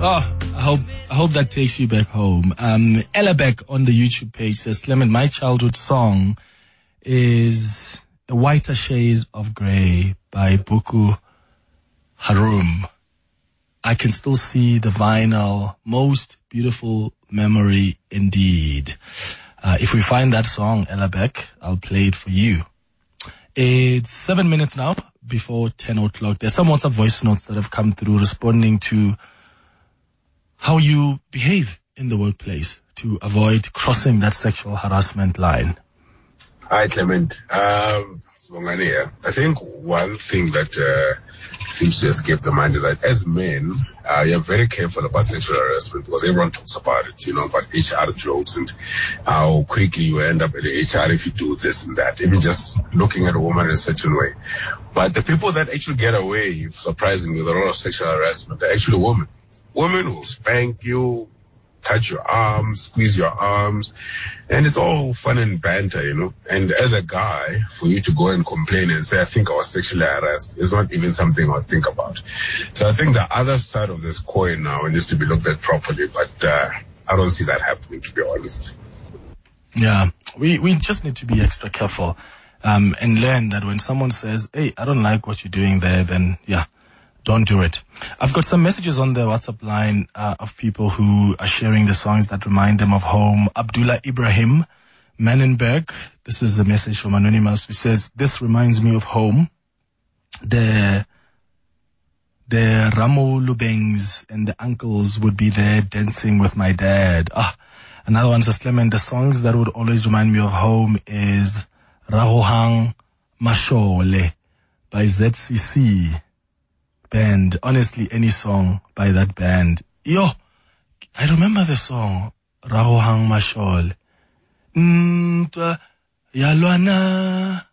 Oh, I hope that takes you back home. Ella Beck on the YouTube page says, Clement, my childhood song is A Whiter Shade of Grey by Buku Harum. I can still see the vinyl. Most beautiful memory indeed. If we find that song, Ella Beck, I'll play it for you. It's 7 minutes now before 10 o'clock. There's some WhatsApp voice notes that have come through responding to how you behave in the workplace to avoid crossing that sexual harassment line. Hi, Clement. Sibongani here. I think one thing that seems to escape the mind is that as men, you're very careful about sexual harassment because everyone talks about it, about HR jokes and how quickly you end up at the HR if you do this and that, even just looking at a woman in a certain way. But the people that actually get away, surprisingly, with a lot of sexual harassment are actually women. Women will spank you, touch your arms, squeeze your arms, and it's all fun and banter, And as a guy, for you to go and complain and say, I think I was sexually harassed, is not even something I would think about. So I think the other side of this coin now needs to be looked at properly, but I don't see that happening, to be honest. Yeah, we just need to be extra careful and learn that when someone says, hey, I don't like what you're doing there, then yeah, don't do it. I've got some messages on the WhatsApp line of people who are sharing the songs that remind them of home. Abdullah Ibrahim Menenberg. This is a message from Anonymous who says, this reminds me of home. The Ramo Lubengs and the uncles would be there dancing with my dad. Another one says, Clement, the songs that would always remind me of home is Rahohang Mashole by ZCC band. Honestly, any song by that band. I remember the song Rahohang Mashole. Yalwana.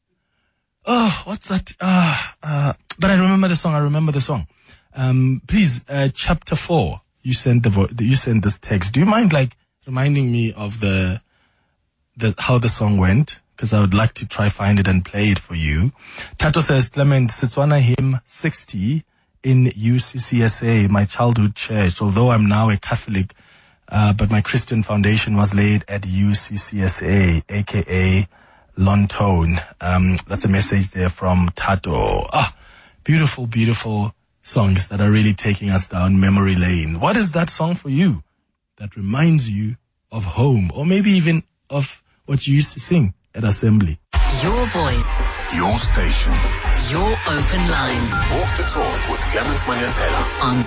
Oh, what's that? But I remember the song. Please, chapter 4. You sent you sent this text. Do you mind reminding me of the how the song went? Because I would like to try find it and play it for you. Tato says, Clement, Setswana hymn 60 in UCCSA, my childhood church. Although I'm now a Catholic, but my Christian foundation was laid at UCCSA, aka Lontone. That's a message there from Tato. Beautiful, beautiful songs that are really taking us down memory lane. What is that song for you that reminds you of home, or maybe even of what you used to sing at assembly? Your voice, your station, your open line. Walk the talk with Clement Manyatela on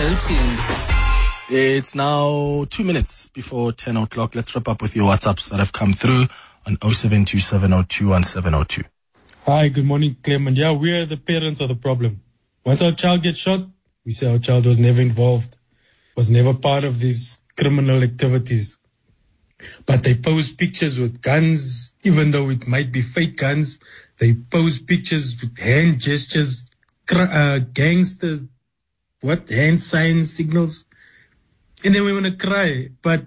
702. It's now 2 minutes before 10 o'clock. Let's wrap up with your WhatsApps that have come through on 0727021702. Hi, good morning, Clement. Yeah, we are the parents of the problem. Once our child gets shot, we say our child was never involved, was never part of these criminal activities. But they post pictures with guns, even though it might be fake guns. They post pictures with hand gestures, gangsters, hand signs, signals. And then we want to cry. But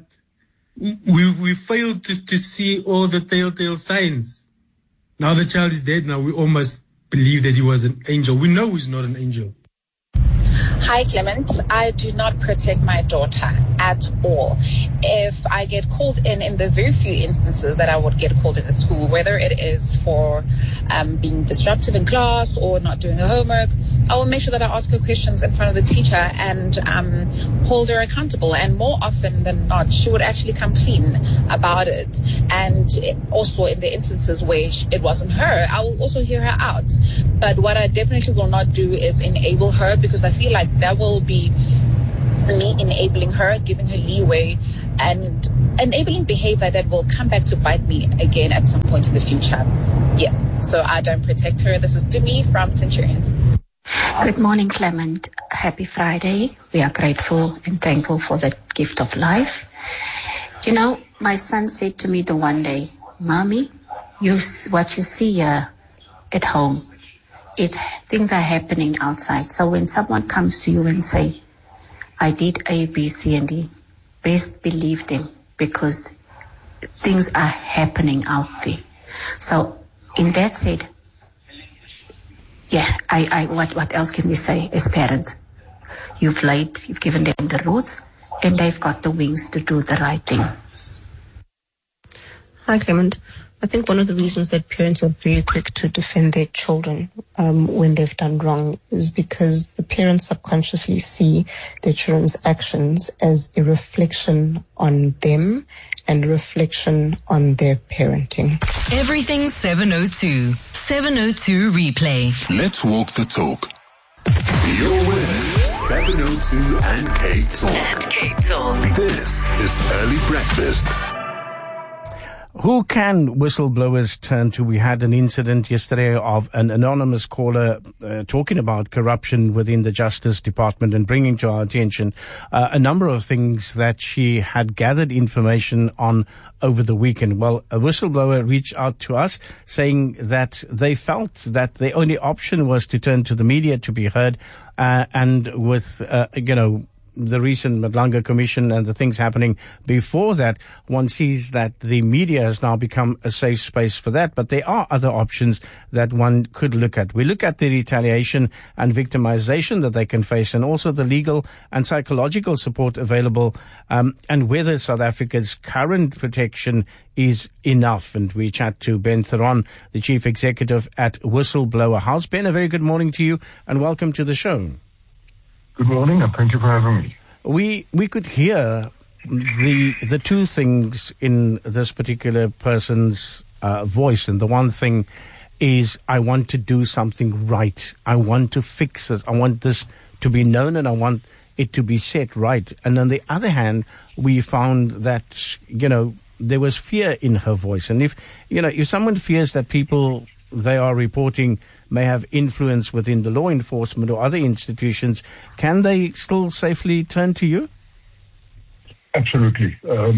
we failed to see all the telltale signs. Now the child is dead. Now we almost believe that he was an angel. We know he's not an angel. Hi, Clement. I do not protect my daughter at all. If I get called in the very few instances that I would get called in at school, whether it is for being disruptive in class or not doing her homework, I will make sure that I ask her questions in front of the teacher and hold her accountable. And more often than not, she would actually come clean about it. And also in the instances where it wasn't her, I will also hear her out. But what I definitely will not do is enable her, because I feel like that will be me enabling her, giving her leeway, and enabling behavior that will come back to bite me again at some point in the future. Yeah, so I don't protect her. This is Demi from Centurion. Good morning, Clement. Happy Friday. We are grateful and thankful for the gift of life. My son said to me the one day, Mommy, what you see here at home, things are happening outside. So when someone comes to you and say, I did A, B, C, and D, best believe them, because things are happening out there. So in that said, yeah, what else can we say as parents? You've laid, you've given them the roots, and they've got the wings to do the right thing. Hi, Clement. I think one of the reasons that parents are very quick to defend their children when they've done wrong is because the parents subconsciously see their children's actions as a reflection on them and a reflection on their parenting. Everything 702. 702 replay. Let's walk the talk. You're with 702 and Cape Talk. This is Early Breakfast. Who can whistleblowers turn to? We had an incident yesterday of an anonymous caller talking about corruption within the Justice Department and bringing to our attention a number of things that she had gathered information on over the weekend. Well, a whistleblower reached out to us saying that they felt that the only option was to turn to the media to be heard, and with, the recent Madlanga Commission and the things happening before that, one sees that the media has now become a safe space for that. But there are other options that one could look at. We look at the retaliation and victimization that they can face, and also the legal and psychological support available, and whether South Africa's current protection is enough. And we chat to Ben Theron, the Chief Executive at Whistleblower House. Ben, a very good morning to you and welcome to the show. Good morning, and thank you for having me. We could hear the two things in this particular person's voice, and the one thing is, I want to do something right. I want to fix this. I want this to be known, and I want it to be set right. And on the other hand, we found that, there was fear in her voice. And if someone fears that people they are reporting may have influence within the law enforcement or other institutions, can they still safely turn to you? Absolutely.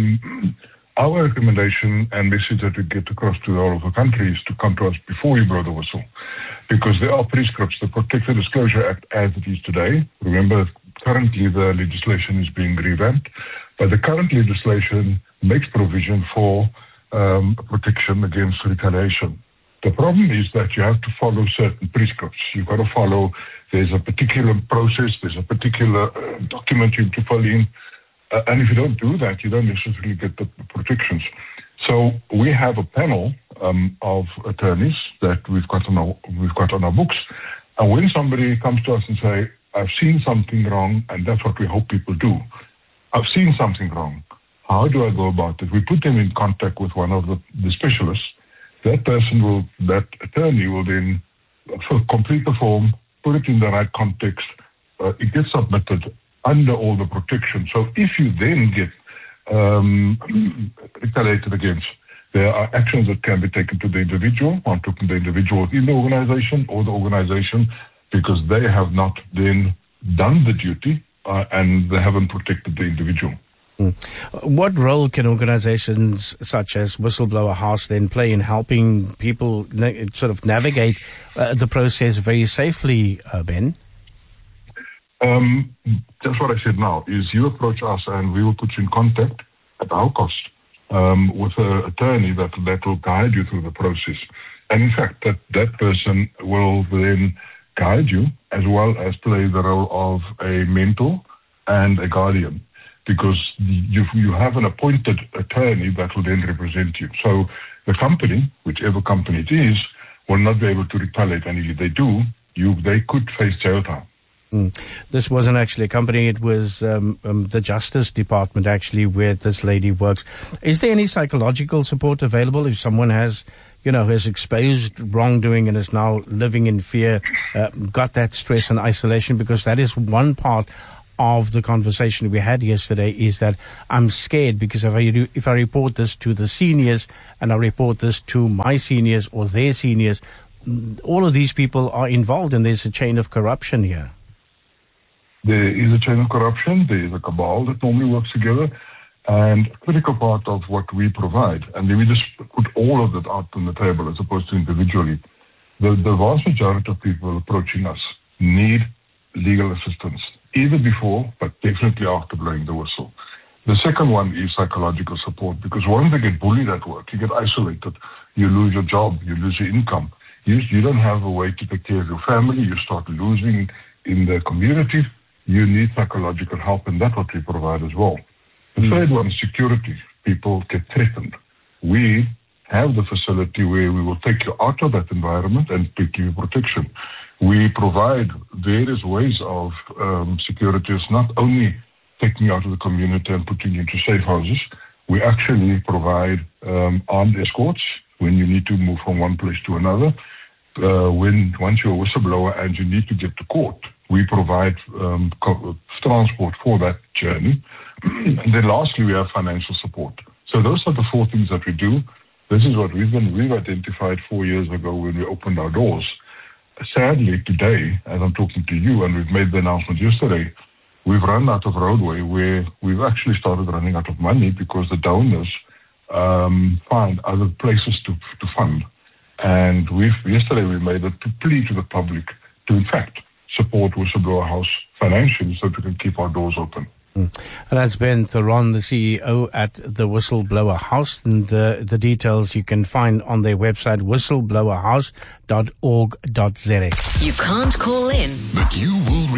Our recommendation and message that we get across to the whole of the country is to come to us before you blow the whistle, because there are prescripts. The Protect the Disclosure Act as it is today. Remember, currently the legislation is being revamped, but the current legislation makes provision for protection against retaliation. The problem is that you have to follow certain prescripts. You've got to follow, there's a particular process, there's a particular document you have to fill in. And if you don't do that, you don't necessarily get the protections. So we have a panel of attorneys that we've got on our books. And when somebody comes to us and say, I've seen something wrong, and that's what we hope people do. I've seen something wrong. How do I go about it? We put them in contact with one of the specialists. That attorney will then complete the form, put it in the right context. It gets submitted under all the protection. So if you then get retaliated against, there are actions that can be taken to the individual, one to the individual in the organization or the organization, because they have not then done the duty and they haven't protected the individual. What role can organizations such as Whistleblower House then play in helping people sort of navigate the process very safely, Ben? That's what I said now, is you approach us and we will put you in contact at our cost with an attorney that will guide you through the process. And in fact, that person will then guide you as well as play the role of a mentor and a guardian, because you have an appointed attorney that will then represent you. So the company, whichever company it is, will not be able to retaliate, and if they do, they could face jail time. This wasn't actually a company, it was the Justice Department actually where this lady works. Is there any psychological support available if someone has exposed wrongdoing and is now living in fear, got that stress and isolation? Because that is one part of the conversation we had yesterday, is that I'm scared because if I report this to the seniors and I report this to my seniors or their seniors, all of these people are involved and there's a chain of corruption here. There is a chain of corruption. There is a cabal that normally works together, and a critical part of what we provide, and then we just put all of that out on the table as opposed to individually. The vast majority of people approaching us need legal assistance, either before, but definitely after blowing the whistle. The second one is psychological support, because once they get bullied at work, you get isolated, you lose your job, you lose your income, you don't have a way to take care of your family, you start losing in the community, you need psychological help, and that's what we provide as well. The third one is security. People get threatened. We have the facility where we will take you out of that environment and give you protection. We provide various ways of security. It's not only taking you out of the community and putting you into safe houses. We actually provide armed escorts when you need to move from one place to another. Once you're a whistleblower and you need to get to court, we provide transport for that journey. And then lastly, we have financial support. So those are the four things that we do. This is what we've identified 4 years ago when we opened our doors. Sadly, today, as I'm talking to you, and we've made the announcement yesterday, we've run out of roadway where we've actually started running out of money because the donors find other places to fund. And yesterday we made a plea to the public to, in fact, support Whistleblower House financially so that we can keep our doors open. And that's Ben Theron, the CEO at the Whistleblower House. And the details you can find on their website, whistleblowerhouse.org.za. You can't call in, but you will